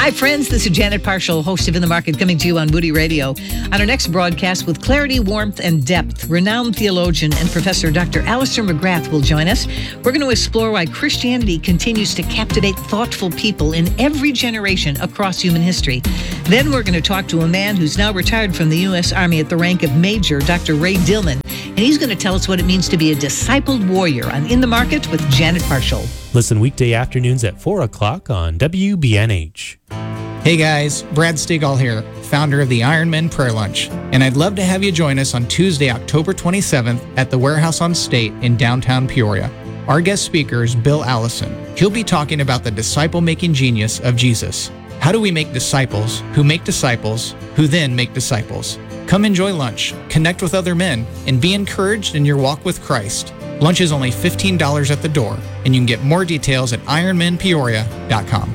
Hi, friends. This is Janet Parshall, host of In the Market, coming to you on Moody Radio. On our next broadcast, with clarity, warmth, and depth, renowned theologian and professor Dr. Alistair McGrath will join us. We're going to explore why Christianity continues to captivate thoughtful people in every generation across human history. Then we're going to talk to a man who's now retired from the U.S. Army at the rank of Major, Dr. Ray Dillman, and he's going to tell us what it means to be a discipled warrior on In the Market with Janet Parshall. Listen weekday afternoons at 4 o'clock on WBNH. Hey guys, Brad Stigall here, founder of the Ironman Prayer Lunch, and I'd love to have you join us on Tuesday, October 27th at the Warehouse on State in downtown Peoria. Our guest speaker is Bill Allison. He'll be talking about the disciple-making genius of Jesus. How do we make disciples who then make disciples? Come enjoy lunch, connect with other men, and be encouraged in your walk with Christ. Lunch is only $15 at the door, and you can get more details at ironmanpeoria.com.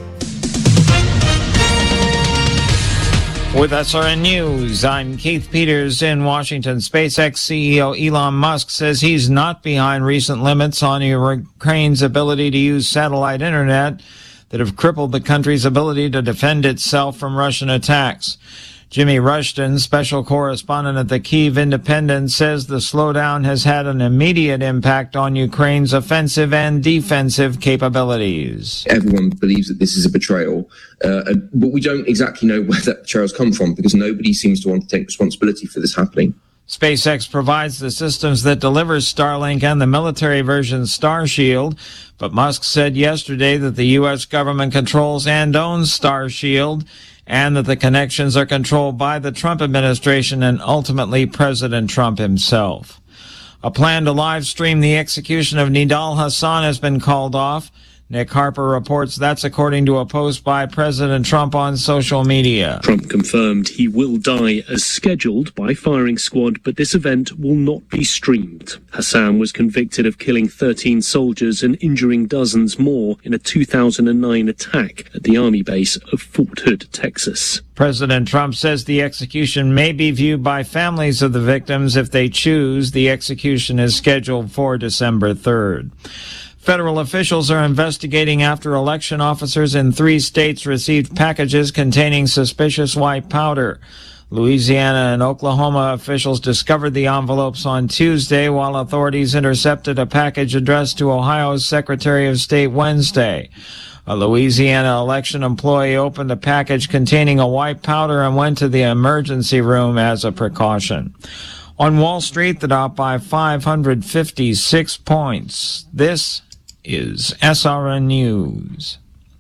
With SRN News, I'm Keith Peters in Washington. SpaceX CEO Elon Musk says he's not behind recent limits on Ukraine's ability to use satellite internet that have crippled the country's ability to defend itself from Russian attacks. Jimmy Rushton, special correspondent at the Kyiv Independent, says the slowdown has had an immediate impact on Ukraine's offensive and defensive capabilities. Everyone believes that this is a betrayal, but we don't exactly know where that betrayal's come from because nobody seems to want to take responsibility for this happening. SpaceX provides the systems that delivers Starlink and the military version Starshield, but Musk said yesterday that the U.S. government controls and owns Starshield, and that the connections are controlled by the Trump administration and ultimately President Trump himself. A plan to live stream the execution of Nidal Hasan has been called off. Nick Harper reports that's according to a post by President Trump on social media. Trump confirmed he will die as scheduled by firing squad, but this event will not be streamed. Hassan was convicted of killing 13 soldiers and injuring dozens more in a 2009 attack at the army base of Fort Hood, Texas. President Trump says the execution may be viewed by families of the victims if they choose. The execution is scheduled for December 3rd. Federal officials are investigating after election officers in 3 states received packages containing suspicious white powder. Louisiana and Oklahoma officials discovered the envelopes on Tuesday, while authorities intercepted a package addressed to Ohio's Secretary of State Wednesday. A Louisiana election employee opened a package containing a white powder and went to the emergency room as a precaution. On Wall Street, the Dow by 556 points. This is SRN News.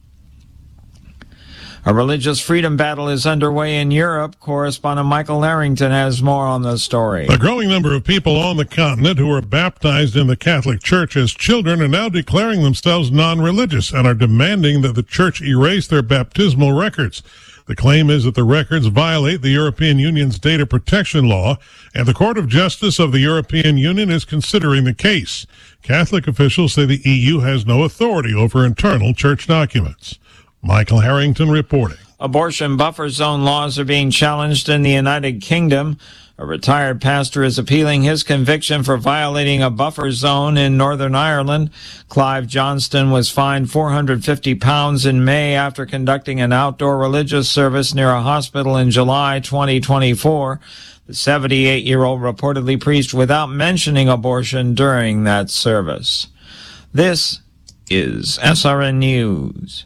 A religious freedom battle is underway in Europe. Correspondent Michael Larrington has more on the story. A growing number of people on the continent who were baptized in the Catholic Church as children are now declaring themselves non-religious and are demanding that the Church erase their baptismal records. The claim is that the records violate the European Union's data protection law, and the Court of Justice of the European Union is considering the case. Catholic officials say the EU has no authority over internal church documents. Michael Harrington reporting. Abortion buffer zone laws are being challenged in the United Kingdom. A retired pastor is appealing his conviction for violating a buffer zone in Northern Ireland. Clive Johnston was fined £450 in May after conducting an outdoor religious service near a hospital in July 2024. The 78-year-old reportedly preached without mentioning abortion during that service. This is SRN News.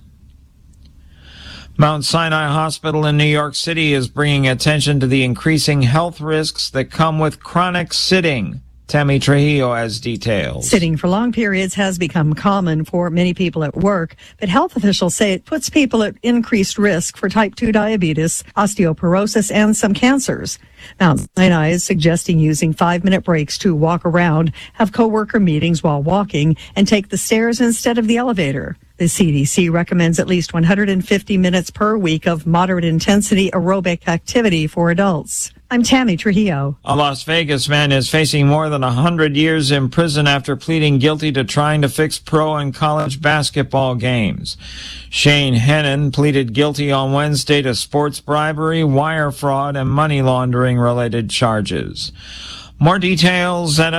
Mount Sinai Hospital in New York City is bringing attention to the increasing health risks that come with chronic sitting. Tammy Trujillo has details. Sitting for long periods has become common for many people at work, but health officials say it puts people at increased risk for type 2 diabetes, osteoporosis, and some cancers. Mount Sinai is suggesting using 5-minute breaks to walk around, have coworker meetings while walking, and take the stairs instead of the elevator. The CDC recommends at least 150 minutes per week of moderate intensity aerobic activity for adults. I'm Tammy Trujillo. A Las Vegas man is facing more than 100 years in prison after pleading guilty to trying to fix pro and college basketball games. Shane Hennon pleaded guilty on Wednesday to sports bribery, wire fraud, and money laundering related charges. More details at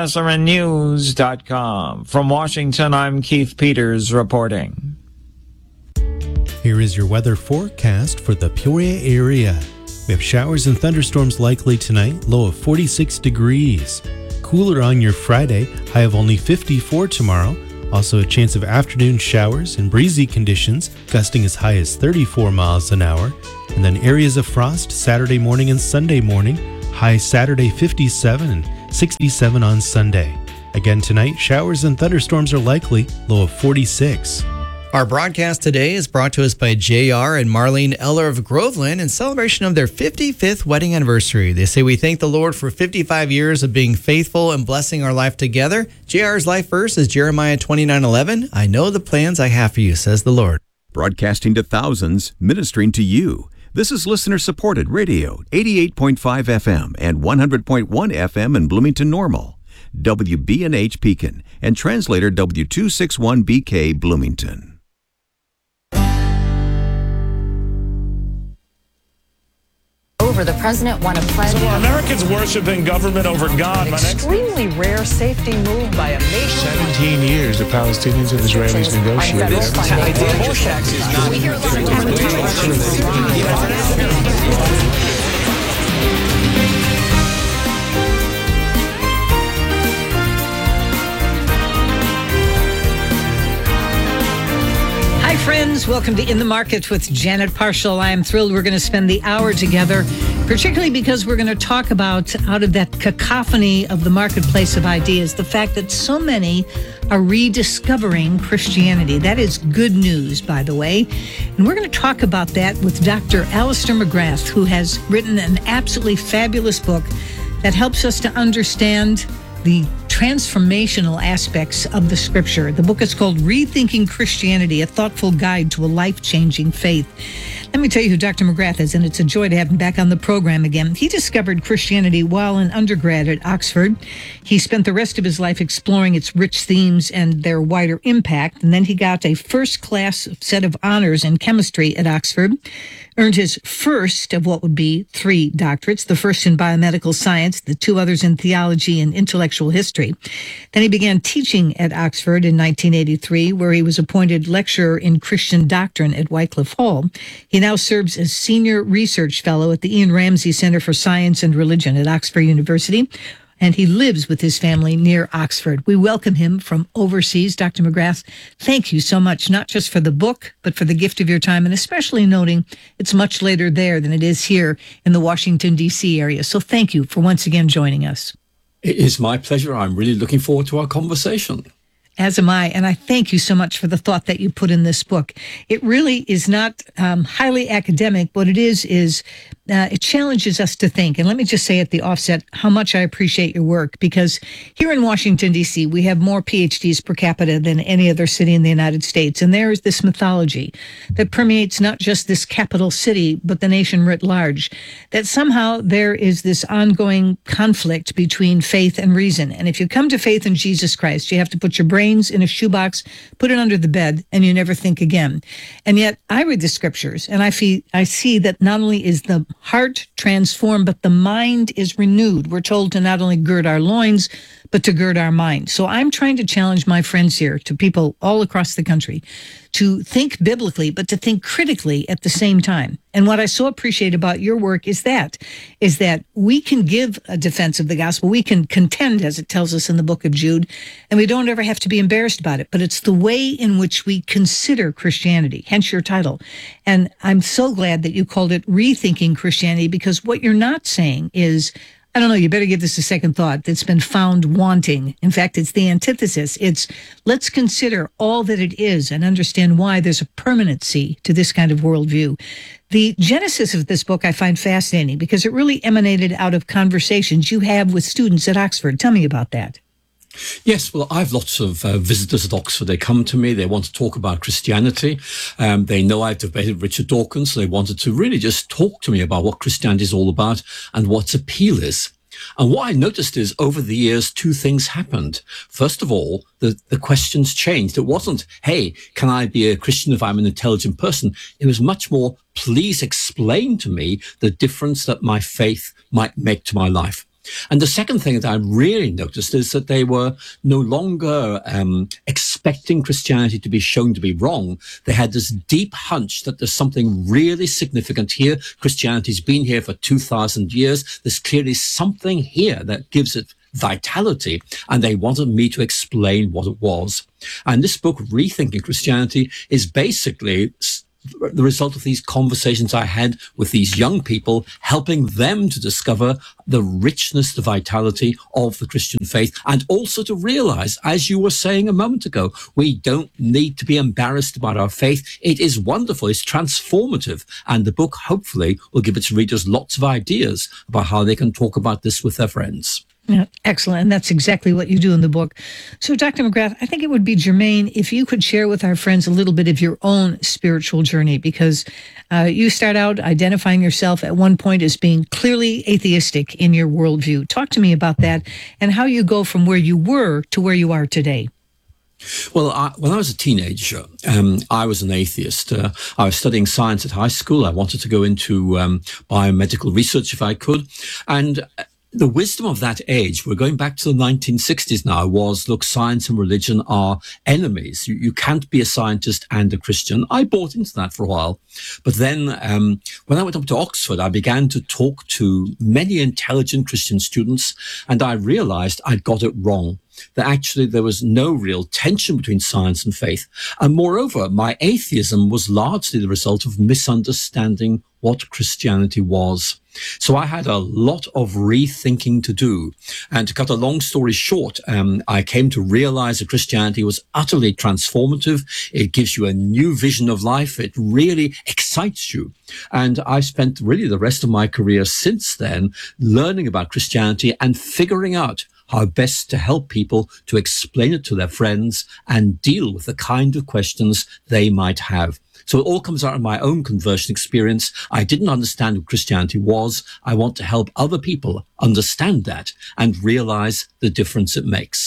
srnnews.com. From Washington, I'm Keith Peters reporting. Here is your weather forecast for the Peoria area. We have showers and thunderstorms likely tonight, low of 46 degrees. Cooler on your Friday, high of only 54 tomorrow. Also a chance of afternoon showers and breezy conditions, gusting as high as 34 miles an hour. And then areas of frost Saturday morning and Sunday morning, high Saturday 57 and 67 on Sunday. Again tonight, showers and thunderstorms are likely, low of 46. Our broadcast today is brought to us by JR and Marlene Eller of Groveland in celebration of their 55th wedding anniversary. They say we thank the Lord for 55 years of being faithful and blessing our life together. JR's life verse is Jeremiah 29:11. I know the plans I have for you, says the Lord. Broadcasting to thousands, ministering to you. This is listener-supported radio, 88.5 FM and 100.1 FM in Bloomington Normal, WBNH Pekin, and translator W261BK Bloomington. The president won a pledge. So Americans worship in government over God. An extremely rare safety move by a nation. 17 years the Palestinians and Israelis negotiated. We hear a lot of Hi, friends. Welcome to In the Market with Janet Parshall. I am thrilled we're going to spend the hour together, particularly because we're going to talk about, out of that cacophony of the marketplace of ideas, the fact that so many are rediscovering Christianity. That is good news, by the way. And we're going to talk about that with Dr. Alister McGrath, who has written an absolutely fabulous book that helps us to understand the transformational aspects of the scripture. The book is called Rethinking Christianity, a thoughtful guide to a life-changing faith. Let me tell you who Dr. McGrath is, and it's a joy to have him back on the program again. He discovered Christianity while an undergrad at Oxford. He spent the rest of his life exploring its rich themes and their wider impact, and then he got a first-class set of honors in chemistry at Oxford, earned his first of what would be 3 doctorates, the first in biomedical science, the 2 others in theology and intellectual history. Then he began teaching at Oxford in 1983, where he was appointed lecturer in Christian doctrine at Wycliffe Hall. He now serves as senior research fellow at the Ian Ramsey Center for Science and Religion at Oxford University, and he lives with his family near Oxford. We welcome him from overseas. Dr. McGrath, thank you so much, not just for the book, but for the gift of your time, and especially noting it's much later there than it is here in the Washington, D.C. area. So thank you for once again joining us. It is my pleasure. I'm really looking forward to our conversation. As am I, and I thank you so much for the thought that you put in this book. It really is not highly academic. What it is it challenges us to think. And let me just say at the offset how much I appreciate your work, because here in Washington, D.C., we have more PhDs per capita than any other city in the United States. And there is this mythology that permeates not just this capital city, but the nation writ large, that somehow there is this ongoing conflict between faith and reason. And if you come to faith in Jesus Christ, you have to put your brains in a shoebox, put it under the bed, and you never think again. And yet I read the scriptures and I see that not only is the heart transformed, but the mind is renewed. We're told to not only gird our loins, but to gird our mind. So I'm trying to challenge my friends here, to people all across the country, to think biblically, but to think critically at the same time. And what I so appreciate about your work is that we can give a defense of the gospel. We can contend, as it tells us in the book of Jude, and we don't ever have to be embarrassed about it. But it's the way in which we consider Christianity, hence your title. And I'm so glad that you called it Rethinking Christianity, because what you're not saying is, I don't know, you better give this a second thought, that's been found wanting. In fact, it's the antithesis. It's let's consider all that it is and understand why there's a permanency to this kind of worldview. The genesis of this book I find fascinating because it really emanated out of conversations you have with students at Oxford. Tell me about that. Yes, well, I have lots of visitors at Oxford. They come to me, they want to talk about Christianity. They know I've debated Richard Dawkins, so they wanted to really just talk to me about what Christianity is all about and what its appeal is. And what I noticed is over the years, 2 things happened. First of all, the questions changed. It wasn't, hey, can I be a Christian if I'm an intelligent person? It was much more, please explain to me the difference that my faith might make to my life. And the second thing that I really noticed is that they were no longer expecting Christianity to be shown to be wrong. They had this deep hunch that there's something really significant here. Christianity's been here for 2,000 years. There's clearly something here that gives it vitality, and they wanted me to explain what it was. And this book, Rethinking Christianity, is basically the result of these conversations I had with these young people, helping them to discover the richness, the vitality of the Christian faith, and also to realize, as you were saying a moment ago, we don't need to be embarrassed about our faith. It is wonderful. It's transformative. And the book, hopefully, will give its readers lots of ideas about how they can talk about this with their friends. Yeah, excellent. And that's exactly what you do in the book. So, Dr. McGrath, I think it would be germane if you could share with our friends a little bit of your own spiritual journey, because you start out identifying yourself at one point as being clearly atheistic in your worldview. Talk to me about that and how you go from where you were to where you are today. Well, when I was a teenager, I was an atheist. I was studying science at high school. I wanted to go into biomedical research if I could. And the wisdom of that age, we're going back to the 1960s now, was, look, science and religion are enemies. You can't be a scientist and a Christian. I bought into that for a while. But then when I went up to Oxford, I began to talk to many intelligent Christian students, and I realized I'd got it wrong. That actually there was no real tension between science and faith. And moreover, my atheism was largely the result of misunderstanding what Christianity was. So I had a lot of rethinking to do. And to cut a long story short, I came to realize that Christianity was utterly transformative. It gives you a new vision of life. It really excites you. And I spent really the rest of my career since then learning about Christianity and figuring out how best to help people to explain it to their friends and deal with the kind of questions they might have. So it all comes out of my own conversion experience. I didn't understand what Christianity was. I want to help other people understand that and realize the difference it makes.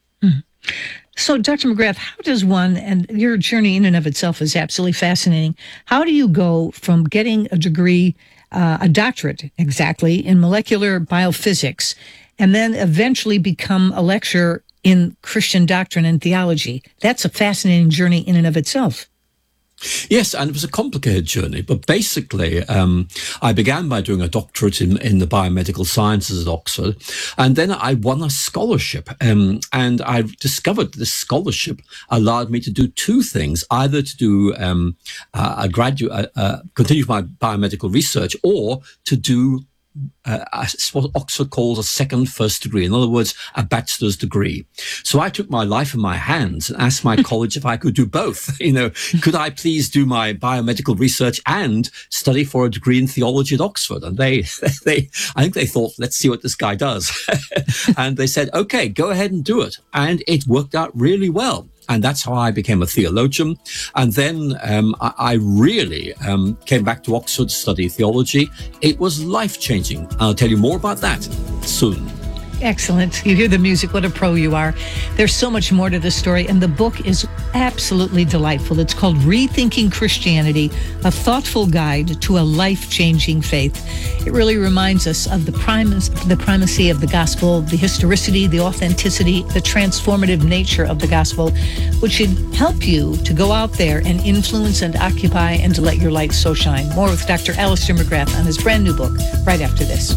So, Dr. McGrath, how does one, and your journey in and of itself is absolutely fascinating, how do you go from getting a degree, a doctorate exactly, in molecular biophysics, and then eventually become a lecturer in Christian doctrine and theology? That's a fascinating journey in and of itself. Yes, and it was a complicated journey, but basically I began by doing a doctorate in the biomedical sciences at Oxford, and then I won a scholarship, and I discovered this scholarship allowed me to do two things, either to do continue my biomedical research, or to do what Oxford calls a second first degree. In other words, a bachelor's degree. So I took my life in my hands and asked my college if I could do both. Could I please do my biomedical research and study for a degree in theology at Oxford? And I think they thought, let's see what this guy does. And they said, okay, go ahead and do it. And it worked out really well. And that's how I became a theologian. And then I really came back to Oxford to study theology. It was life-changing. I'll tell you more about that soon. Excellent. You hear the music. What a pro you are. There's so much more to this story, and the book is absolutely delightful. It's called Rethinking Christianity, a thoughtful guide to a life-changing faith. It really reminds us of the primacy of the gospel, the historicity, the authenticity, the transformative nature of the gospel, which should help you to go out there and influence and occupy and to let your light so shine. More with Dr. Alister McGrath on his brand new book right after this.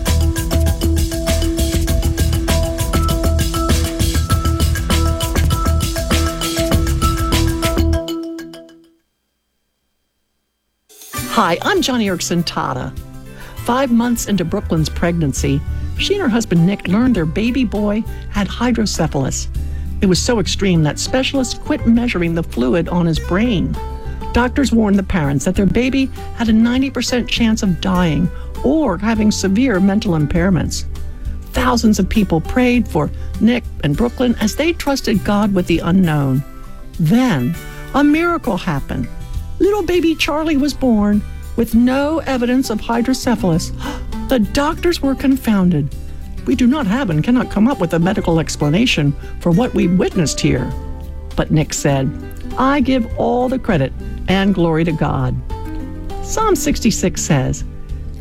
Hi, I'm Johnny Erickson Tata. 5 months into Brooklyn's pregnancy, she and her husband Nick learned their baby boy had hydrocephalus. It was so extreme that specialists quit measuring the fluid on his brain. Doctors warned the parents that their baby had a 90% chance of dying or having severe mental impairments. Thousands of people prayed for Nick and Brooklyn as they trusted God with the unknown. Then, a miracle happened. Little baby Charlie was born with no evidence of hydrocephalus. The doctors were confounded. We do not have and cannot come up with a medical explanation for what we witnessed here. But Nick said, I give all the credit and glory to God. Psalm 66 says,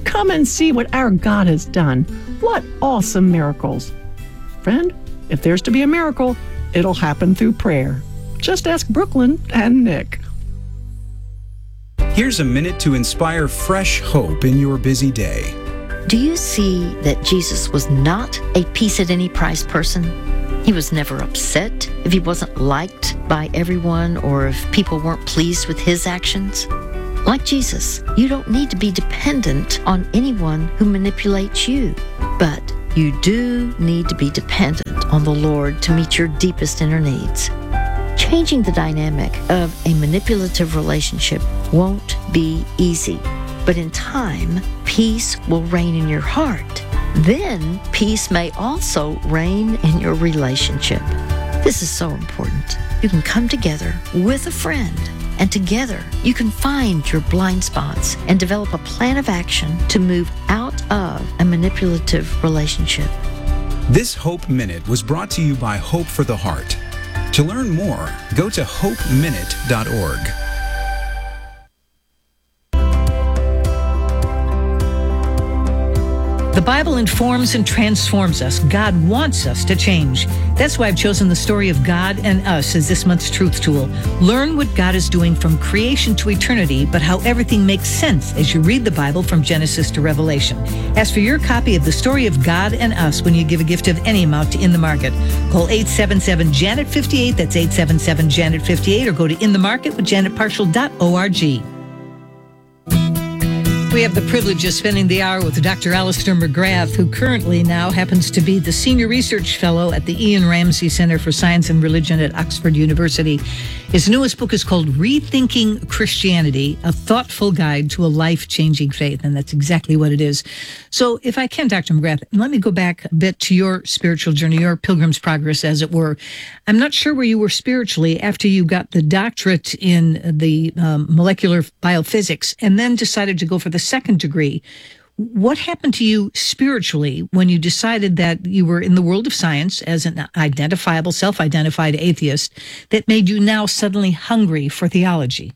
Come and see what our God has done. What awesome miracles. Friend, if there's to be a miracle, it'll happen through prayer. Just ask Brooklyn and Nick. Here's a minute to inspire fresh hope in your busy day. Do you see that Jesus was not a peace at any price person? He was never upset if he wasn't liked by everyone or if people weren't pleased with his actions. Like Jesus, you don't need to be dependent on anyone who manipulates you, but you do need to be dependent on the Lord to meet your deepest inner needs. Changing the dynamic of a manipulative relationship won't be easy, but in time, peace will reign in your heart. Then peace may also reign in your relationship. This is so important. You can come together with a friend, and together you can find your blind spots and develop a plan of action to move out of a manipulative relationship. This Hope Minute was brought to you by Hope for the Heart. To learn more, go to hopeminute.org. The Bible informs and transforms us. God wants us to change. That's why I've chosen the story of God and us as this month's truth tool. Learn what God is doing from creation to eternity, but how everything makes sense as you read the Bible from Genesis to Revelation. Ask for your copy of the story of God and us when you give a gift of any amount to In the Market. Call 877-JANET-58, that's 877-JANET-58, or go to inthemarketwithjanetparshall.org. We have the privilege of spending the hour with Dr. Alistair McGrath, who currently now happens to be the Senior Research Fellow at the Ian Ramsey Center for Science and Religion at Oxford University. His newest book is called Rethinking Christianity, A Thoughtful Guide to a Life-Changing Faith, and that's exactly what it is. So if I can, Dr. McGrath, let me go back a bit to your spiritual journey, your pilgrim's progress, as it were. I'm not sure where you were spiritually after you got the doctorate in the molecular biophysics and then decided to go for the second degree. What happened to you spiritually when you decided that you were in the world of science as an identifiable, self-identified atheist that made you now suddenly hungry for theology?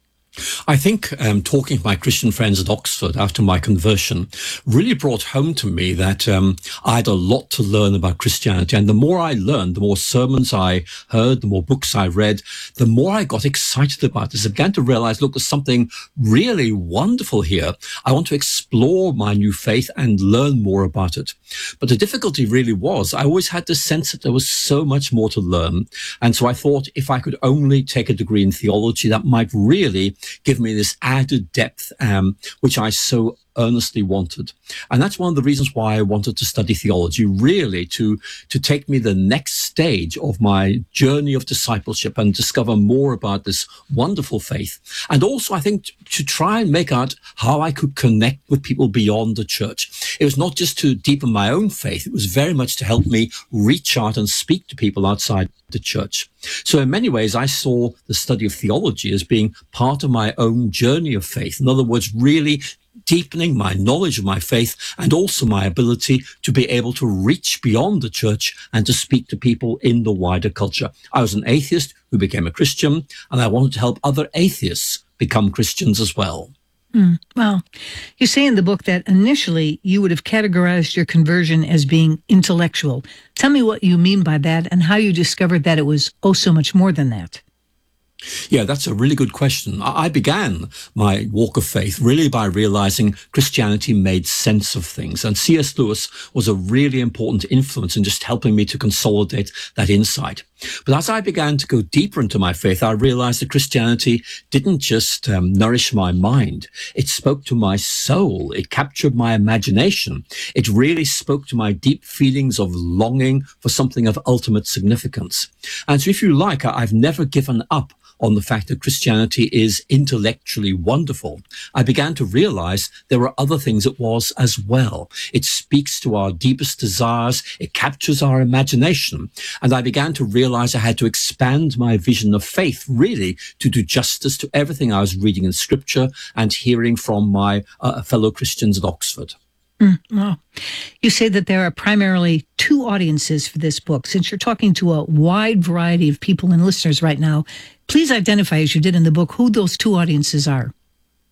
I think talking to my Christian friends at Oxford after my conversion really brought home to me that I had a lot to learn about Christianity. And the more I learned, the more sermons I heard, the more books I read, the more I got excited about this. I began to realize, look, there's something really wonderful here. I want to explore my new faith and learn more about it. But the difficulty really was, I always had this sense that there was so much more to learn. And so I thought if I could only take a degree in theology, that might really give me this added depth, which I so earnestly wanted. And that's one of the reasons why I wanted to study theology, really to take me the next stage of my journey of discipleship and discover more about this wonderful faith. And also, I think, to try and make out how I could connect with people beyond the church. It was not just to deepen my own faith, it was very much to help me reach out and speak to people outside the church. So in many ways, I saw the study of theology as being part of my own journey of faith. In other words, really deepening my knowledge of my faith and also my ability to be able to reach beyond the church and to speak to people in the wider culture. I was an atheist who became a Christian, and I wanted to help other atheists become Christians as well. Well, you say in the book that initially you would have categorized your conversion as being intellectual. Tell me what you mean by that and how you discovered that it was so much more than that. Yeah, that's a really good question. I began my walk of faith really by realizing Christianity made sense of things. And C.S. Lewis was a really important influence in just helping me to consolidate that insight. But as I began to go deeper into my faith, I realized that Christianity didn't just nourish my mind. It spoke to my soul. It captured my imagination. It really spoke to my deep feelings of longing for something of ultimate significance. And so if you like, I've never given up on the fact that Christianity is intellectually wonderful. I began to realize there were other things it was as well. It speaks to our deepest desires. It captures our imagination. And I began to realize I had to expand my vision of faith, really, to do justice to everything I was reading in Scripture and hearing from my fellow Christians at Oxford. Well, you say that there are primarily two audiences for this book. Since you're talking to a wide variety of people and listeners right now, please identify, as you did in the book, who those two audiences are.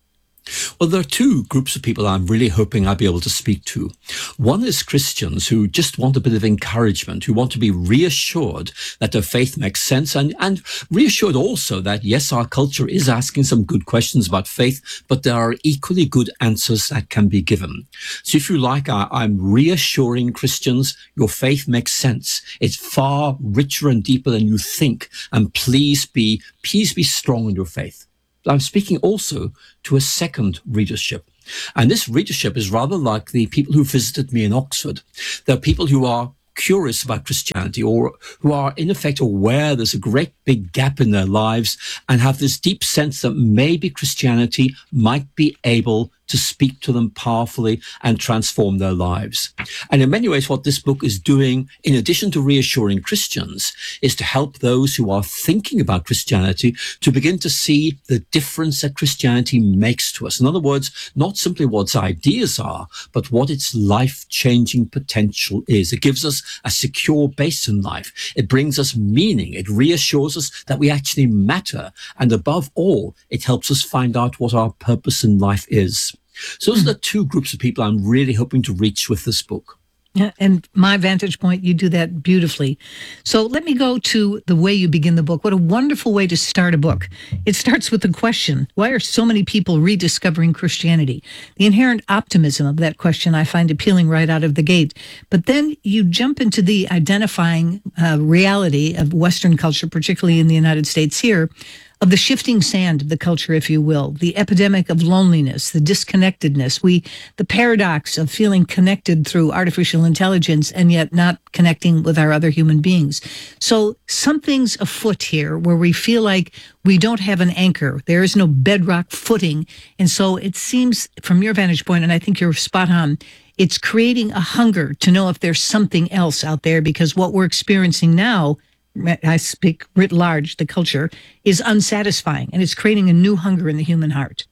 Well, there are two groups of people I'm really hoping I'll be able to speak to. One is Christians who just want a bit of encouragement, who want to be reassured that their faith makes sense, and reassured also that, yes, our culture is asking some good questions about faith, but there are equally good answers that can be given. So if you like, I'm reassuring Christians, your faith makes sense. It's far richer and deeper than you think, and please be strong in your faith. I'm speaking also to a second readership. And this readership is rather like the people who visited me in Oxford. There are people who are curious about Christianity, or who are in effect aware there's a great big gap in their lives and have this deep sense that maybe Christianity might be able to speak to them powerfully and transform their lives. And in many ways, what this book is doing, in addition to reassuring Christians, is to help those who are thinking about Christianity to begin to see the difference that Christianity makes to us. In other words, not simply what its ideas are, but what its life-changing potential is. It gives us a secure base in life. It brings us meaning. It reassures us that we actually matter. And above all, it helps us find out what our purpose in life is. So those are the two groups of people I'm really hoping to reach with this book. Yeah, and my vantage point, you do that beautifully. So let me go to the way you begin the book. What a wonderful way to start a book. It starts with the question, why are so many people rediscovering Christianity? The inherent optimism of that question I find appealing right out of the gate. But then you jump into the identifying reality of Western culture, particularly in the United States here, of the shifting sand of the culture, if you will, the epidemic of loneliness, the disconnectedness, the paradox of feeling connected through artificial intelligence and yet not connecting with our other human beings. So something's afoot here where we feel like we don't have an anchor. There is no bedrock footing. And so it seems, from your vantage point, and I think you're spot on, it's creating a hunger to know if there's something else out there, because what we're experiencing now, I speak writ large, the culture, is unsatisfying, and it's creating a new hunger in the human heart.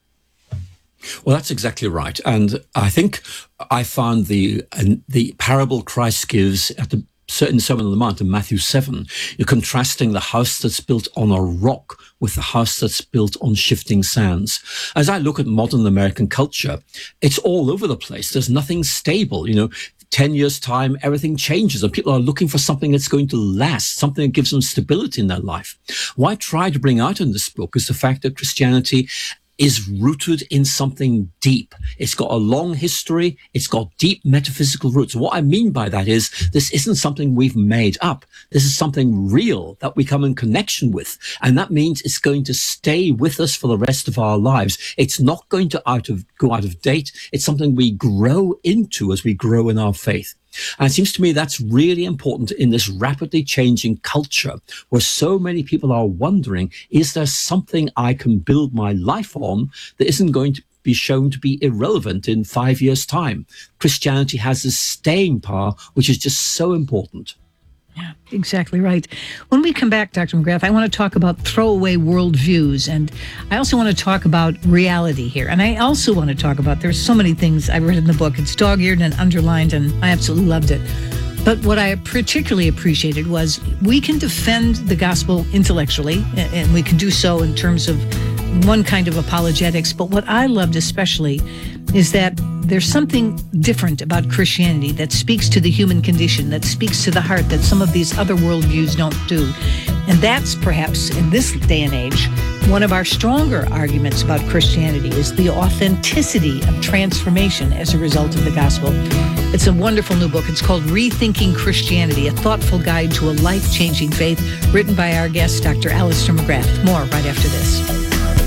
Well, that's exactly right. And I think I found the parable Christ gives at the certain Sermon on the Mount in Matthew 7, you're contrasting the house that's built on a rock with the house that's built on shifting sands. As I look at modern American culture, it's all over the place. There's nothing stable, 10 years' time, everything changes, and people are looking for something that's going to last, something that gives them stability in their life. What I try to bring out in this book is the fact that Christianity is rooted in something deep. It's got a long history. It's got deep metaphysical roots. What I mean by that is this isn't something we've made up. This is something real that we come in connection with. And that means it's going to stay with us for the rest of our lives. It's not going to go out of date. It's something we grow into as we grow in our faith. And it seems to me that's really important in this rapidly changing culture where so many people are wondering, is there something I can build my life on that isn't going to be shown to be irrelevant in 5 years' time? Christianity has this staying power, which is just so important. Yeah, exactly right. When we come back, Dr. McGrath, I want to talk about throwaway worldviews, and I also want to talk about reality here. And I also want to talk about, there's so many things I read in the book. It's dog-eared and underlined, and I absolutely loved it. But what I particularly appreciated was we can defend the gospel intellectually, and we can do so in terms of one kind of apologetics. But what I loved especially is that there's something different about Christianity that speaks to the human condition, that speaks to the heart, that some of these other worldviews don't do. And that's perhaps, in this day and age, one of our stronger arguments about Christianity is the authenticity of transformation as a result of the gospel. It's a wonderful new book. It's called Rethinking Christianity, a thoughtful guide to a life-changing faith, written by our guest, Dr. Alistair McGrath. More right after this.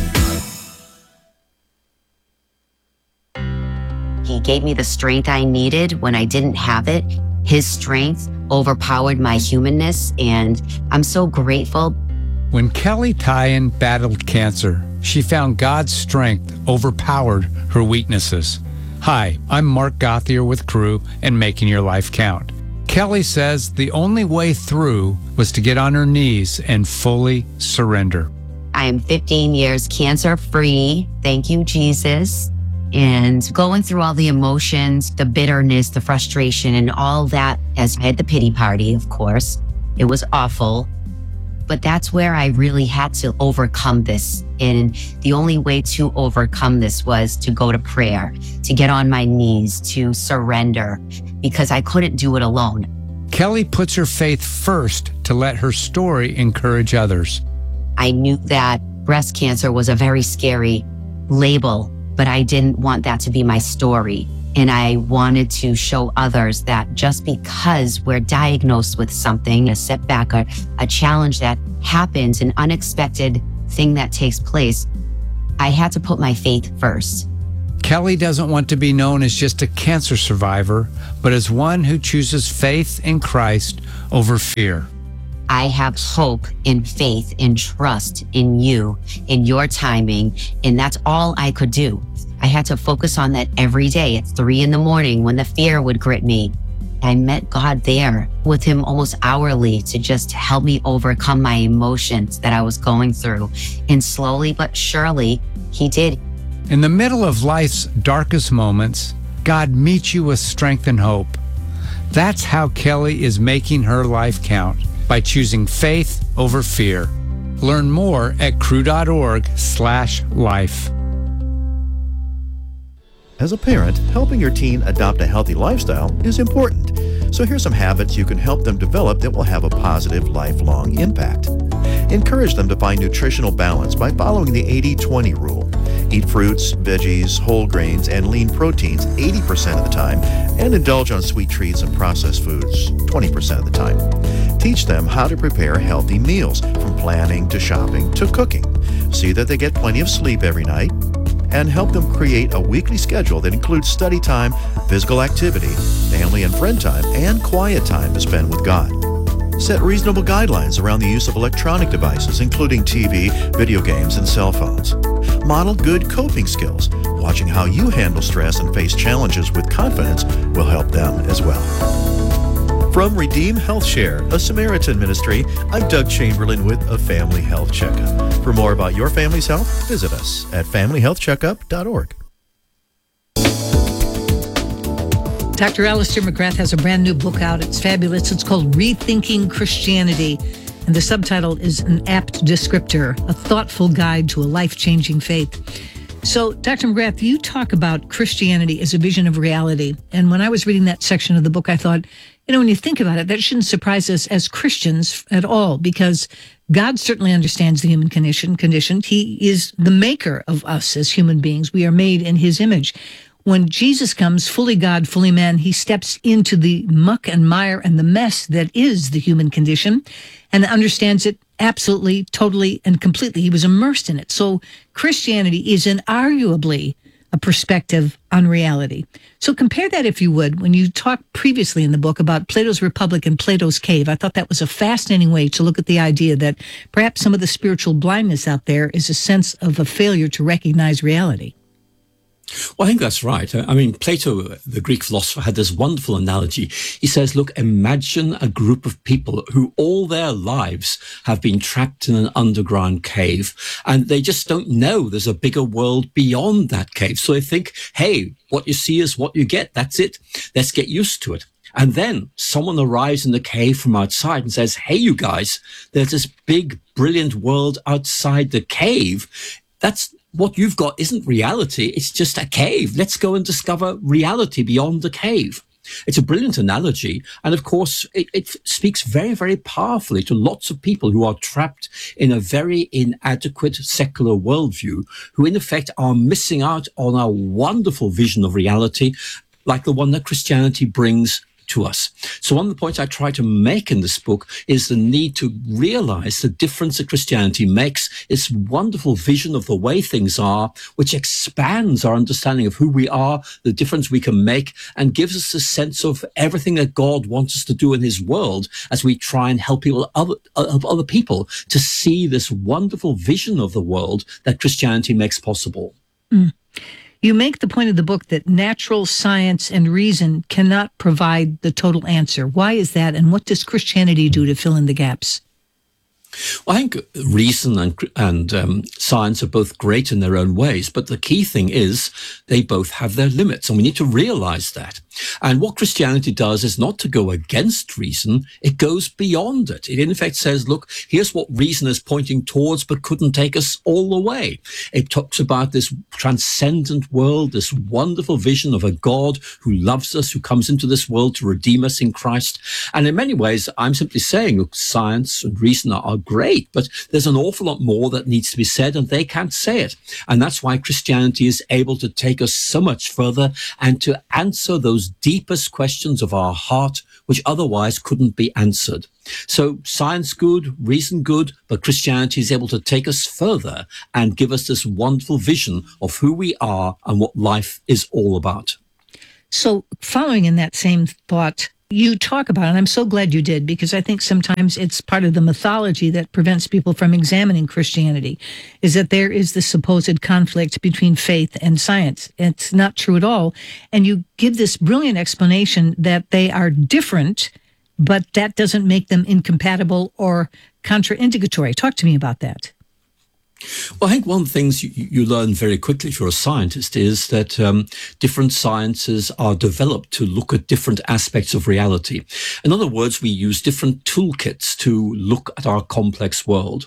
He gave me the strength I needed when I didn't have it. His strength overpowered my humanness, and I'm so grateful. When Kelly Tyan battled cancer, she found God's strength overpowered her weaknesses. Hi, I'm Mark Gauthier with Cru and Making Your Life Count. Kelly says the only way through was to get on her knees and fully surrender. I am 15 years cancer-free. Thank you, Jesus. And going through all the emotions, the bitterness, the frustration, and all that, as I had the pity party, of course. It was awful. But that's where I really had to overcome this. And the only way to overcome this was to go to prayer, to get on my knees, to surrender, because I couldn't do it alone. Kelly puts her faith first to let her story encourage others. I knew that breast cancer was a very scary label, but I didn't want that to be my story. And I wanted to show others that just because we're diagnosed with something, a setback, a challenge that happens, an unexpected thing that takes place, I had to put my faith first. Kelly doesn't want to be known as just a cancer survivor, but as one who chooses faith in Christ over fear. I have hope and faith and trust in you, in your timing, and that's all I could do. I had to focus on that every day at 3 a.m. when the fear would grip me. I met God there with him almost hourly to just help me overcome my emotions that I was going through. And slowly but surely, he did. In the middle of life's darkest moments, God meets you with strength and hope. That's how Kelly is making her life count, by choosing faith over fear. Learn more at cru.org/life. As a parent, helping your teen adopt a healthy lifestyle is important. So here's some habits you can help them develop that will have a positive lifelong impact. Encourage them to find nutritional balance by following the 80-20 rule. Eat fruits, veggies, whole grains, and lean proteins 80% of the time, and indulge on sweet treats and processed foods 20% of the time. Teach them how to prepare healthy meals, from planning to shopping to cooking. See that they get plenty of sleep every night, and help them create a weekly schedule that includes study time, physical activity, family and friend time, and quiet time to spend with God. Set reasonable guidelines around the use of electronic devices, including TV, video games, and cell phones. Model good coping skills. Watching how you handle stress and face challenges with confidence will help them as well. From Redeem Health Share, a Samaritan ministry, I'm Doug Chamberlain with a Family Health Checkup. For more about your family's health, visit us at familyhealthcheckup.org. Dr. Alistair McGrath has a brand new book out. It's fabulous. It's called Rethinking Christianity, and the subtitle is An Apt Descriptor, a thoughtful guide to a life-changing faith. So, Dr. McGrath, you talk about Christianity as a vision of reality. And when I was reading that section of the book, I thought, when you think about it, that shouldn't surprise us as Christians at all, because God certainly understands the human condition. He is the maker of us as human beings. We are made in his image. When Jesus comes, fully God, fully man, he steps into the muck and mire and the mess that is the human condition and understands it absolutely, totally, and completely. He was immersed in it. So Christianity is inarguably a perspective on reality. So compare that, if you would, when you talked previously in the book about Plato's Republic and Plato's Cave. I thought that was a fascinating way to look at the idea that perhaps some of the spiritual blindness out there is a sense of a failure to recognize reality. Well, I think that's right. I mean, Plato, the Greek philosopher, had this wonderful analogy. He says, look, imagine a group of people who all their lives have been trapped in an underground cave, and they just don't know there's a bigger world beyond that cave. So they think, hey, what you see is what you get. That's it. Let's get used to it. And then someone arrives in the cave from outside and says, hey, you guys, there's this big, brilliant world outside the cave. That's what you've got isn't reality. It's just a cave. Let's go and discover reality beyond the cave. It's a brilliant analogy. And of course, it speaks very, very powerfully to lots of people who are trapped in a very inadequate secular worldview, who in effect are missing out on a wonderful vision of reality, like the one that Christianity brings to us. So one of the points I try to make in this book is the need to realize the difference that Christianity makes, its wonderful vision of the way things are, which expands our understanding of who we are, the difference we can make, and gives us a sense of everything that God wants us to do in his world as we try and help other people to see this wonderful vision of the world that Christianity makes possible. Mm. You make the point of the book that natural science and reason cannot provide the total answer. Why is that, and what does Christianity do to fill in the gaps? Well, I think reason and science are both great in their own ways, but the key thing is they both have their limits, and we need to realize that. And what Christianity does is not to go against reason, it goes beyond it. It in effect says, look, here's what reason is pointing towards, but couldn't take us all the way. It talks about this transcendent world, this wonderful vision of a God who loves us, who comes into this world to redeem us in Christ. And in many ways, I'm simply saying, look, science and reason are great, but there's an awful lot more that needs to be said, and they can't say it. And that's why Christianity is able to take us so much further and to answer those deepest questions of our heart, which otherwise couldn't be answered. So science good, reason good, but Christianity is able to take us further and give us this wonderful vision of who we are and what life is all about. So following in that same thought, you talk about, and I'm so glad you did, because I think sometimes it's part of the mythology that prevents people from examining Christianity, is that there is this supposed conflict between faith and science. It's not true at all. And you give this brilliant explanation that they are different, but that doesn't make them incompatible or contraindicatory. Talk to me about that. Well, I think one of the things you learn very quickly if you're a scientist is that different sciences are developed to look at different aspects of reality. In other words, we use different toolkits to look at our complex world.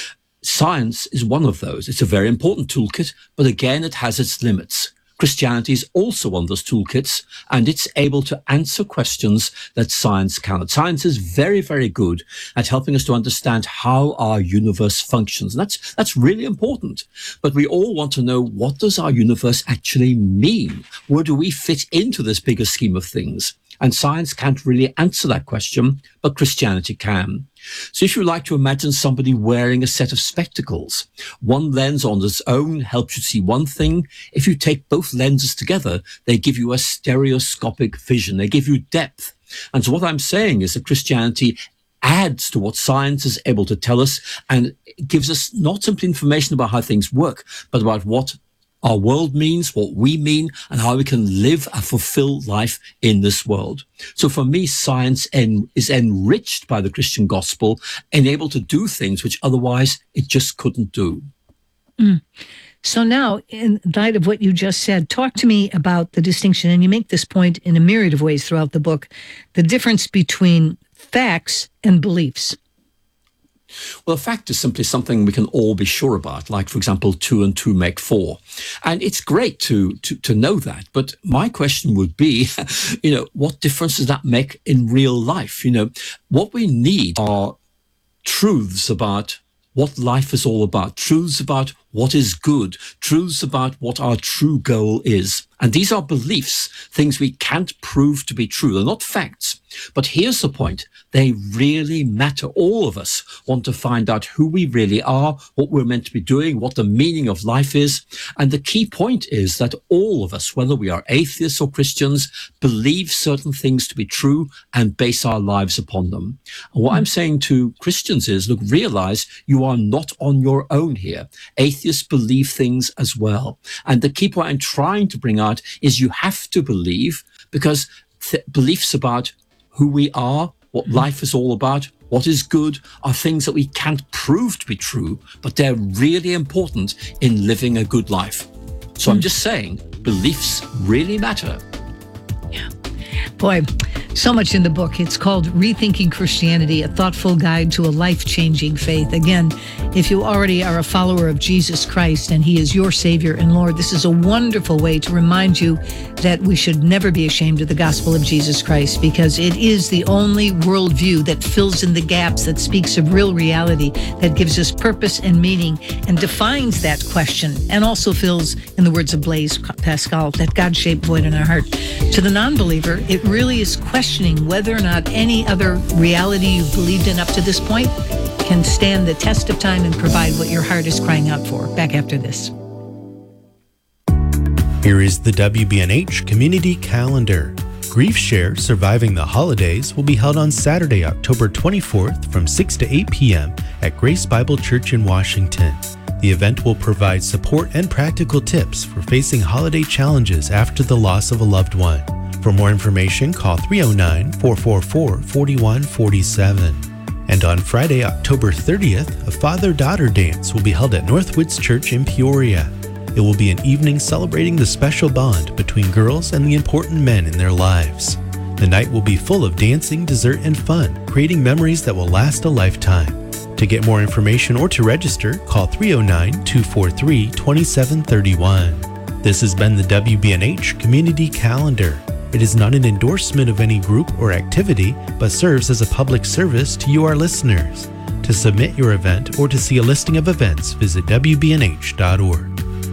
Science is one of those. It's a very important toolkit, but again, it has its limits. Christianity is also one of those toolkits, and it's able to answer questions that science cannot. Science is very, very good at helping us to understand how our universe functions. And that's really important. But we all want to know, what does our universe actually mean? Where do we fit into this bigger scheme of things? And science can't really answer that question, but Christianity can. So if you like to imagine somebody wearing a set of spectacles, one lens on its own helps you see one thing. If you take both lenses together, they give you a stereoscopic vision. They give you depth. And so what I'm saying is that Christianity adds to what science is able to tell us and gives us not simply information about how things work, but about what our world means, what we mean, and how we can live a fulfilled life in this world. So for me, science is enriched by the Christian gospel and able to do things which otherwise it just couldn't do. So now, in light of what you just said, talk to me about the distinction, and you make this point in a myriad of ways throughout the book, the difference between facts and beliefs. Well, a fact is simply something we can all be sure about, like, for example, 2 and 2 make 4. And it's great to know that. But my question would be, what difference does that make in real life? What we need are truths about what life is all about, truths about what is good, truths about what our true goal is. And these are beliefs, things we can't prove to be true. They're not facts. But here's the point. They really matter. All of us want to find out who we really are, what we're meant to be doing, what the meaning of life is. And the key point is that all of us, whether we are atheists or Christians, believe certain things to be true and base our lives upon them. And what I'm saying to Christians is, look, realize you are not on your own here. Atheists believe things as well. And the key point I'm trying to bring out is you have to believe, because beliefs about who we are, what life is all about, what is good, are things that we can't prove to be true, but they're really important in living a good life. So I'm just saying, beliefs really matter. Yeah. Boy, so much in the book. It's called Rethinking Christianity, a thoughtful guide to a life-changing faith. Again, if you already are a follower of Jesus Christ and he is your Savior and Lord, this is a wonderful way to remind you that we should never be ashamed of the gospel of Jesus Christ, because it is the only worldview that fills in the gaps, that speaks of real reality, that gives us purpose and meaning and defines that question, and also fills, in the words of Blaise Pascal, that God-shaped void in our heart. To the non-believer, it really is questioning whether or not any other reality you've believed in up to this point can stand the test of time and provide what your heart is crying out for. Back after this. Here is the WBNH Community Calendar. Grief Share Surviving the Holidays will be held on Saturday, October 24th from 6 to 8 p.m. at Grace Bible Church in Washington. The event will provide support and practical tips for facing holiday challenges after the loss of a loved one. For more information, call 309-444-4147. And on Friday, October 30th, a father-daughter dance will be held at Northwoods Church in Peoria. It will be an evening celebrating the special bond between girls and the important men in their lives. The night will be full of dancing, dessert, and fun, creating memories that will last a lifetime. To get more information or to register, call 309-243-2731. This has been the WBNH Community Calendar. It is not an endorsement of any group or activity, but serves as a public service to you, our listeners. To submit your event or to see a listing of events, visit WBNH.org.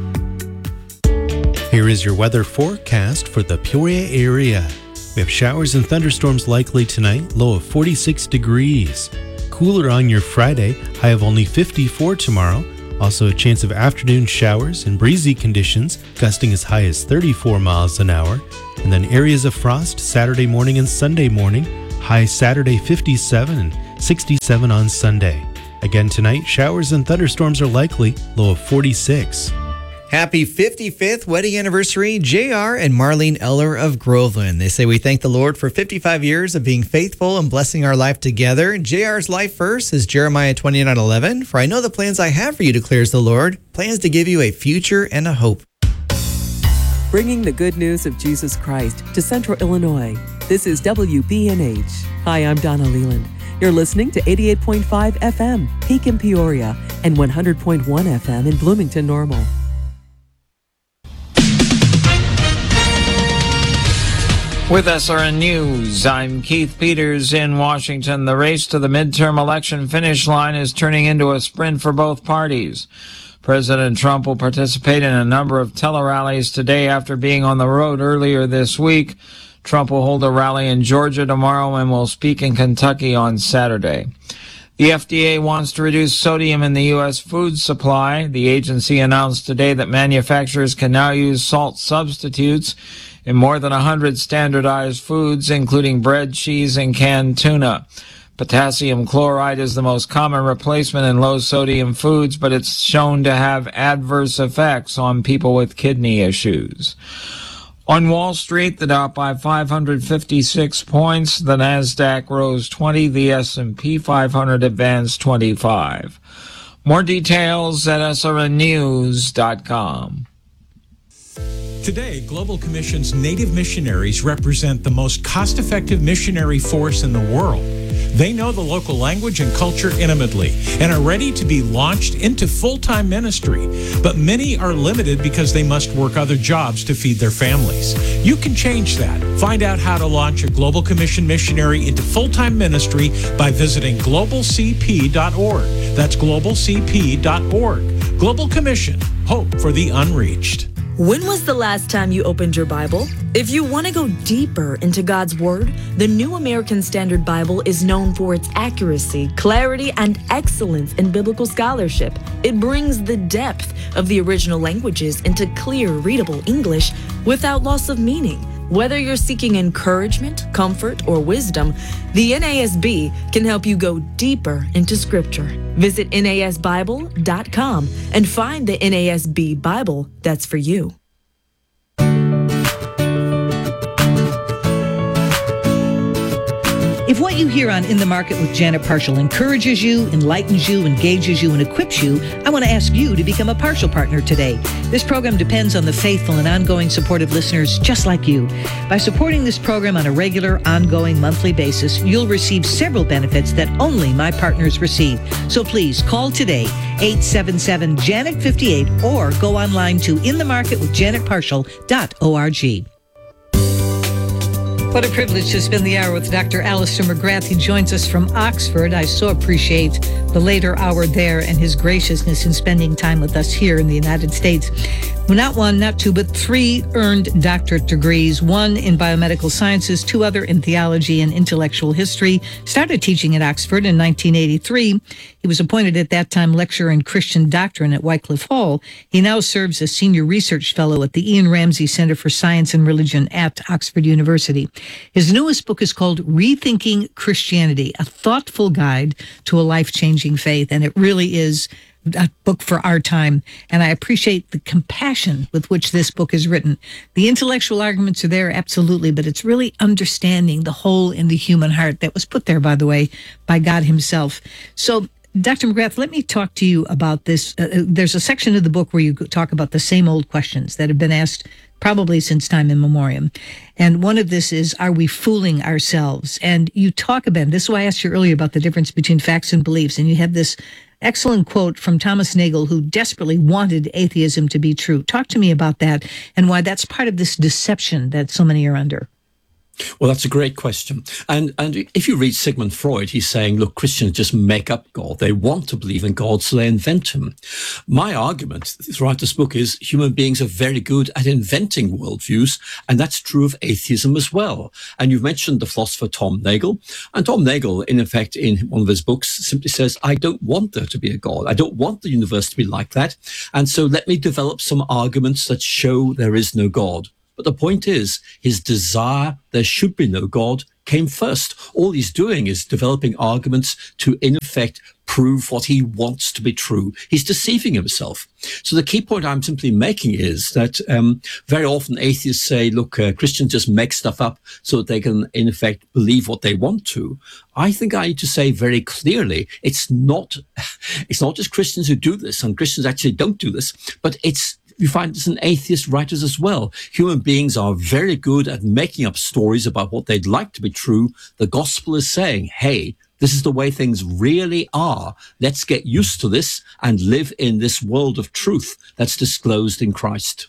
Here is your weather forecast for the Peoria area. We have showers and thunderstorms likely tonight, low of 46 degrees. Cooler on your Friday, high of only 54 tomorrow. Also a chance of afternoon showers and breezy conditions, gusting as high as 34 miles an hour. And then areas of frost Saturday morning and Sunday morning, high Saturday 57 and 67 on Sunday. Again tonight, showers and thunderstorms are likely, low of 46. Happy 55th wedding anniversary, JR and Marlene Eller of Groveland. They say we thank the Lord for 55 years of being faithful and blessing our life together. JR's life verse is Jeremiah 29:11. For I know the plans I have for you, declares the Lord, plans to give you a future and a hope. Bringing the good news of Jesus Christ to Central Illinois. This is WBNH. Hi, I'm Donna Leland. You're listening to 88.5 FM, Peak in Peoria, and 100.1 FM in Bloomington Normal. With SRN News, I'm Keith Peters in Washington. The race to the midterm election finish line is turning into a sprint for both parties. President Trump will participate in a number of tele-rallies today after being on the road earlier this week. Trump will hold a rally in Georgia tomorrow and will speak in Kentucky on Saturday. The FDA wants to reduce sodium in the U.S. food supply. The agency announced today that manufacturers can now use salt substitutes in more than 100 standardized foods, including bread, cheese, and canned tuna. Potassium chloride is the most common replacement in low-sodium foods, but it's shown to have adverse effects on people with kidney issues. On Wall Street, the Dow by 556 points, the Nasdaq rose 20, the S&P 500 advanced 25. More details at srnnews.com. Today, Global Commission's Native missionaries represent the most cost-effective missionary force in the world. They know the local language and culture intimately and are ready to be launched into full-time ministry. But many are limited because they must work other jobs to feed their families. You can change that. Find out how to launch a Global Commission missionary into full-time ministry by visiting globalcp.org. That's globalcp.org. Global Commission, hope for the unreached. When was the last time you opened your Bible? If you want to go deeper into God's Word, the New American Standard Bible is known for its accuracy, clarity, and excellence in biblical scholarship. It brings the depth of the original languages into clear, readable English without loss of meaning. Whether you're seeking encouragement, comfort, or wisdom, the NASB can help you go deeper into Scripture. Visit NASBible.com and find the NASB Bible that's for you. If what you hear on In the Market with Janet Parshall encourages you, enlightens you, engages you, and equips you, I want to ask you to become a Parshall partner today. This program depends on the faithful and ongoing support of listeners just like you. By supporting this program on a regular, ongoing, monthly basis, you'll receive several benefits that only my partners receive. So please call today, 877-JANET58, or go online to inthemarketwithjanetparshall.org. What a privilege to spend the hour with Dr. Alistair McGrath. He joins us from Oxford. I so appreciate the later hour there and his graciousness in spending time with us here in the United States. Not one, not two, but 3 earned doctorate degrees, 1 in biomedical sciences, 2 other in theology and intellectual history. Started teaching at Oxford in 1983. He was appointed at that time lecturer in Christian doctrine at Wycliffe Hall. He now serves as senior research fellow at the Ian Ramsey Center for Science and Religion at Oxford University. His newest book is called Rethinking Christianity, a thoughtful guide to a life-changing faith, and it really is a book for our time, and I appreciate the compassion with which this book is written. The intellectual arguments are there, absolutely, but it's really understanding the hole in the human heart that was put there, by the way, by God himself. So Dr. McGrath, let me talk to you about this. There's a section of the book where you talk about the same old questions that have been asked probably since time immemorial. And one of this is, are we fooling ourselves? And you talk about, this is why I asked you earlier about the difference between facts and beliefs. And you have this excellent quote from Thomas Nagel, who desperately wanted atheism to be true. Talk to me about that and why that's part of this deception that so many are under. Well, that's a great question. And if you read Sigmund Freud, he's saying, look, Christians just make up God. They want to believe in God, so they invent him. My argument throughout this book is human beings are very good at inventing worldviews, and that's true of atheism as well. And you've mentioned the philosopher Tom Nagel. And Tom Nagel, in effect, in one of his books, simply says, I don't want there to be a God. I don't want the universe to be like that. And so let me develop some arguments that show there is no God. But the point is, his desire there should be no God came first. All he's doing is developing arguments to, in effect, prove what he wants to be true. He's deceiving himself. So the key point I'm simply making is that very often atheists say, look, Christians just make stuff up so that they can, in effect, believe what they want to. I think I need to say very clearly, it's not just Christians who do this, and Christians actually don't do this, but you find this in atheist writers as well. Human beings are very good at making up stories about what they'd like to be true. The gospel is saying, hey, this is the way things really are. Let's get used to this and live in this world of truth that's disclosed in Christ.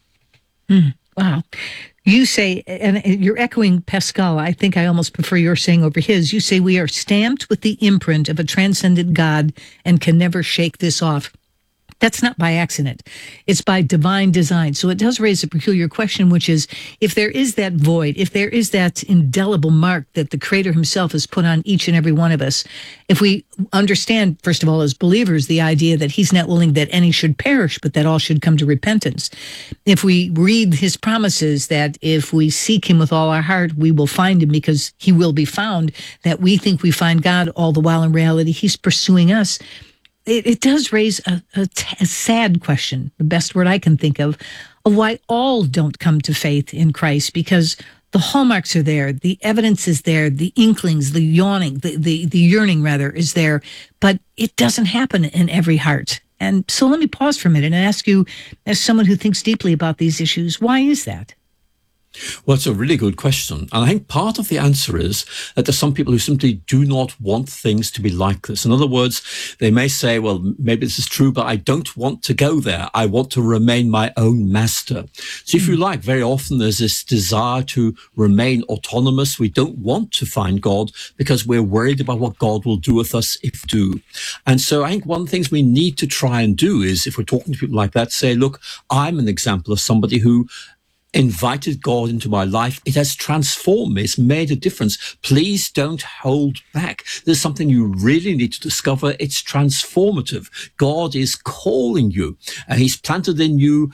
Wow. You say, and you're echoing Pascal, I think I almost prefer your saying over his, you say we are stamped with the imprint of a transcendent God and can never shake this off. That's not by accident. It's by divine design. So it does raise a peculiar question, which is, if there is that void, if there is that indelible mark that the Creator himself has put on each and every one of us, if we understand, first of all, as believers, the idea that he's not willing that any should perish, but that all should come to repentance. If we read his promises that if we seek him with all our heart, we will find him because he will be found, that we think we find God, all the while in reality he's pursuing us. It does raise a sad question, the best word I can think of why all don't come to faith in Christ, because the hallmarks are there, the evidence is there, the inklings, the yawning, the yearning rather is there, but it doesn't happen in every heart. And so let me pause for a minute and ask you, as someone who thinks deeply about these issues, why is that? Well, it's a really good question. And I think part of the answer is that there's some people who simply do not want things to be like this. In other words, they may say, well, maybe this is true, but I don't want to go there. I want to remain my own master. So if you like, very often there's this desire to remain autonomous. We don't want to find God because we're worried about what God will do with us if we do. And so I think one of the things we need to try and do is, if we're talking to people like that, say, look, I'm an example of somebody who invited God into my life. It has transformed me. It's made a difference. Please don't hold back. There's something you really need to discover. It's transformative. God is calling you, and he's planted in you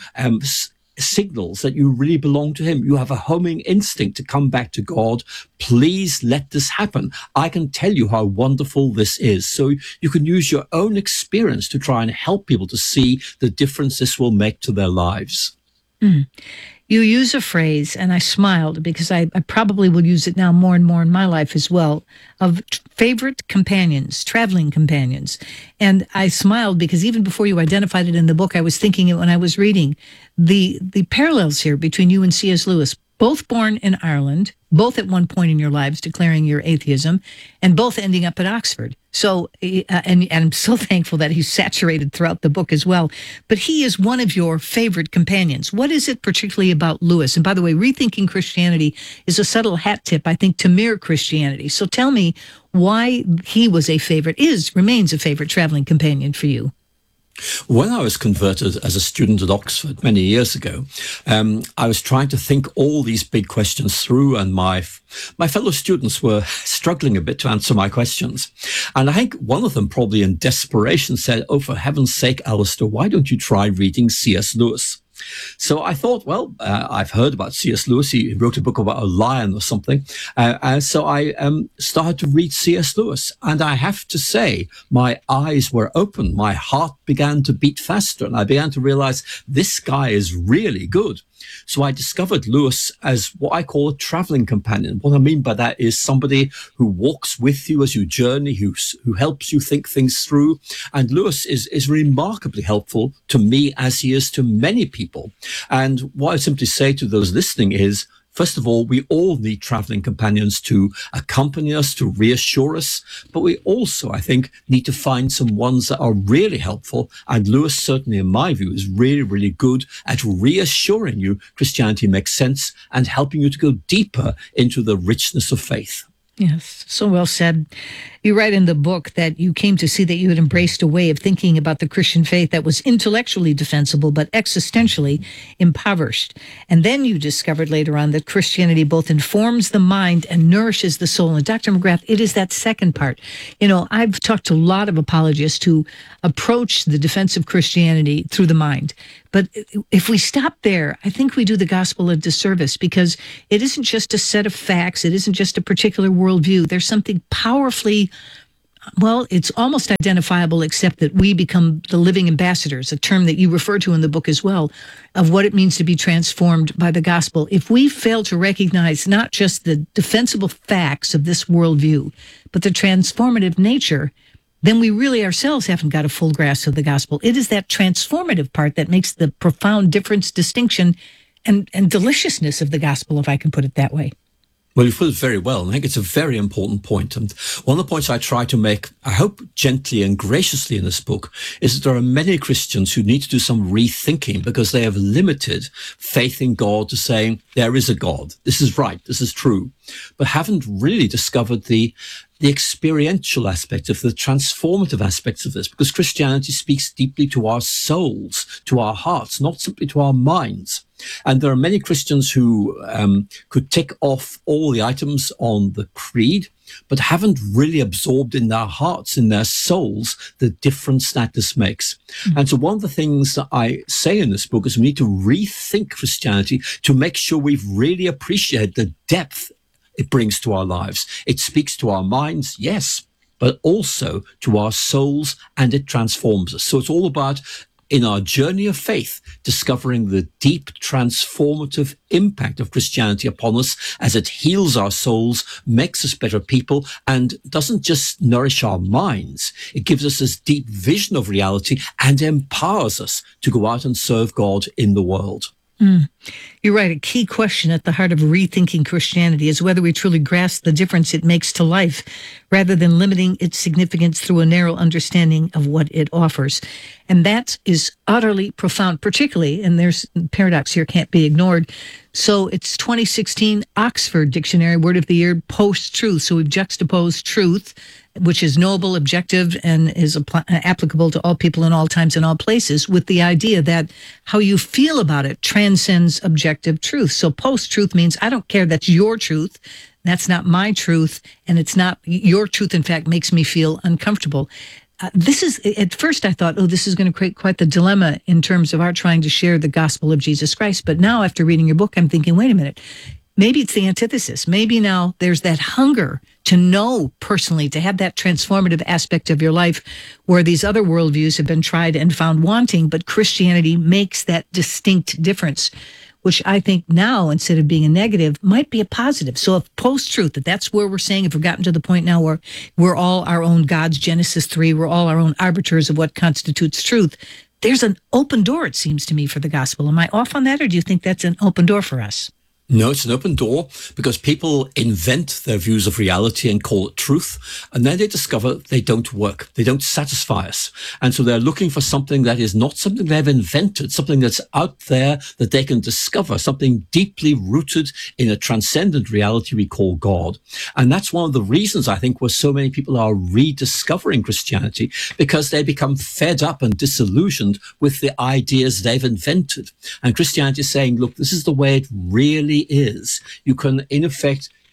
signals that you really belong to him. You have a homing instinct to come back to God. Please let this happen. I can tell you how wonderful this is. So you can use your own experience to try and help people to see the difference this will make to their lives. You use a phrase, and I smiled because I probably will use it now more and more in my life as well, of favorite companions, traveling companions. And I smiled because even before you identified it in the book, I was thinking it when I was reading the parallels here between you and C.S. Lewis, both born in Ireland, both at one point in your lives declaring your atheism, and both ending up at Oxford. So, and I'm so thankful that he's saturated throughout the book as well. But he is one of your favorite companions. What is it particularly about Lewis? And by the way, Rethinking Christianity is a subtle hat tip, I think, to mere Christianity. So tell me why he was a favorite, remains a favorite traveling companion for you. When I was converted as a student at Oxford many years ago, I was trying to think all these big questions through, and my fellow students were struggling a bit to answer my questions. And I think one of them, probably in desperation, said, "Oh, for heaven's sake, Alistair, why don't you try reading C.S. Lewis?" So I thought, well, I've heard about C.S. Lewis. He wrote a book about a lion or something. And so I started to read C.S. Lewis. And I have to say, my eyes were open. My heart began to beat faster. And I began to realize this guy is really good. So I discovered Lewis as what I call a traveling companion. What I mean by that is somebody who walks with you as you journey, who helps you think things through. And Lewis is remarkably helpful to me, as he is to many people. And what I simply say to those listening is, first of all, we all need traveling companions to accompany us, to reassure us. But we also, I think, need to find some ones that are really helpful. And Lewis, certainly in my view, is really, really good at reassuring you Christianity makes sense and helping you to go deeper into the richness of faith. Yes, so well said. You write in the book that you came to see that you had embraced a way of thinking about the Christian faith that was intellectually defensible, but existentially impoverished. And then you discovered later on that Christianity both informs the mind and nourishes the soul. And Dr. McGrath, it is that second part. You know, I've talked to a lot of apologists who approach the defense of Christianity through the mind. But if we stop there, I think we do the gospel a disservice, because it isn't just a set of facts. It isn't just a particular worldview. There's something powerfully, well, it's almost identifiable, except that we become the living ambassadors, a term that you refer to in the book as well, of what it means to be transformed by the gospel. If we fail to recognize not just the defensible facts of this worldview, but the transformative nature, then we really ourselves haven't got a full grasp of the gospel. It is that transformative part that makes the profound difference, distinction, and deliciousness of the gospel, if I can put it that way. Well, you put it very well. I think it's a very important point. And one of the points I try to make, I hope gently and graciously in this book, is that there are many Christians who need to do some rethinking because they have limited faith in God to saying, there is a God. This is right. This is true. But haven't really discovered the experiential aspect of the transformative aspects of this, because Christianity speaks deeply to our souls, to our hearts, not simply to our minds. And there are many Christians who could tick off all the items on the creed, but haven't really absorbed in their hearts, in their souls, the difference that this makes. Mm-hmm. And so one of the things that I say in this book is we need to rethink Christianity to make sure we've really appreciated the depth it brings to our lives. It speaks to our minds, yes, but also to our souls, and it transforms us. So it's all about, in our journey of faith, discovering the deep transformative impact of Christianity upon us as it heals our souls, makes us better people, and doesn't just nourish our minds. It gives us this deep vision of reality and empowers us to go out and serve God in the world. You're right. A key question at the heart of rethinking Christianity is whether we truly grasp the difference it makes to life, rather than limiting its significance through a narrow understanding of what it offers. And that is utterly profound, particularly, and there's paradox here, can't be ignored. So it's 2016 Oxford Dictionary Word of the Year, post-truth. So we've juxtaposed truth, which is knowable, objective, and is applicable to all people in all times and all places, with the idea that how you feel about it transcends objective truth. So post-truth means I don't care, that's your truth, that's not my truth, and it's not your truth, in fact, makes me feel uncomfortable. This is, at first I thought, this is going to create quite the dilemma in terms of our trying to share the gospel of Jesus Christ. But now, after reading your book, I'm thinking, wait a minute, maybe it's the antithesis. Maybe now there's that hunger to know personally, to have that transformative aspect of your life where these other worldviews have been tried and found wanting, but Christianity makes that distinct difference, which I think now, instead of being a negative, might be a positive. So if post-truth, that's where we're saying, if we've gotten to the point now where we're all our own gods, Genesis 3, we're all our own arbiters of what constitutes truth, there's an open door, it seems to me, for the gospel. Am I off on that, or do you think that's an open door for us? No, it's an open door, because people invent their views of reality and call it truth, and then they discover they don't work. They don't satisfy us. And so they're looking for something that is not something they've invented, something that's out there that they can discover, something deeply rooted in a transcendent reality we call God. And that's one of the reasons, I think, where so many people are rediscovering Christianity, because they become fed up and disillusioned with the ideas they've invented. And Christianity is saying, look, this is the way it really is. You can, in effect,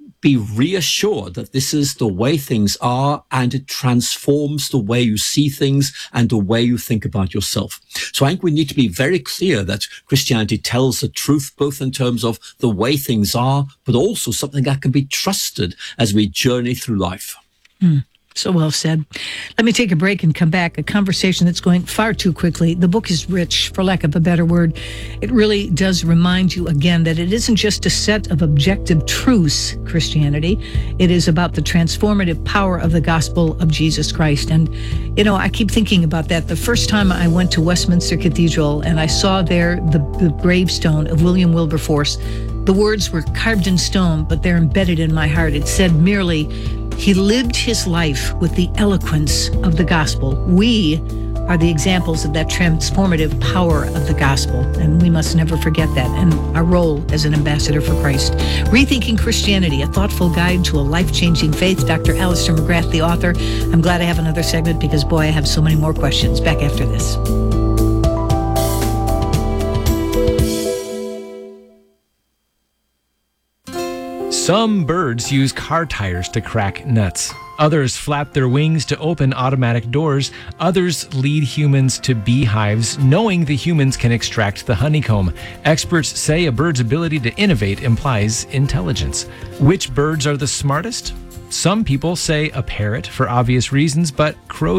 be reassured that this is the way things are, and it transforms the way you see things and the way you think about yourself. So I think we need to be very clear that Christianity tells the truth, both in terms of the way things are, but also something that can be trusted as we journey through life. So well said. Let me take a break and come back. A conversation that's going far too quickly. The book is rich, for lack of a better word. It really does remind you again that it isn't just a set of objective truths, Christianity. It is about the transformative power of the gospel of Jesus Christ. And, you know, I keep thinking about that. The first time I went to Westminster Cathedral and I saw there the gravestone of William Wilberforce, the words were carved in stone, but they're embedded in my heart. It said merely, he lived his life with the eloquence of the gospel. We are the examples of that transformative power of the gospel, and we must never forget that, and our role as an ambassador for Christ. Rethinking Christianity, a thoughtful guide to a life-changing faith. Dr. Alister McGrath, the author. I'm glad I have another segment because, boy, I have so many more questions. Back after this. Some birds use car tires to crack nuts. Others flap their wings to open automatic doors. Others lead humans to beehives, knowing the humans can extract the honeycomb. Experts say a bird's ability to innovate implies intelligence. Which birds are the smartest? Some people say a parrot for obvious reasons, but crows